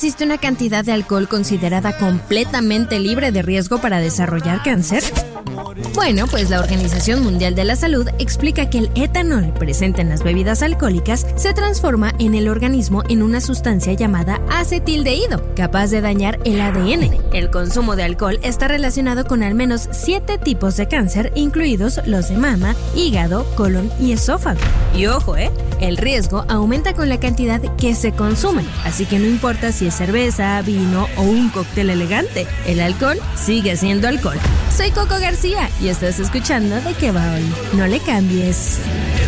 existe una cantidad de alcohol considerada completamente libre de riesgo para desarrollar cáncer? Bueno, pues la Organización Mundial de la Salud explica que el etanol presente en las bebidas alcohólicas se transforma en el organismo en una sustancia llamada acetildehído, capaz de dañar el ADN. El consumo de alcohol está relacionado con al menos 7 tipos de cáncer, incluidos los de mama, hígado, colon y esófago. Y ojo, el riesgo aumenta con la cantidad que se consume, así que no importa si es cerveza, vino o un cóctel elegante, el alcohol sigue siendo alcohol. Soy Coco García y estás escuchando De Qué Va Hoy. No le cambies.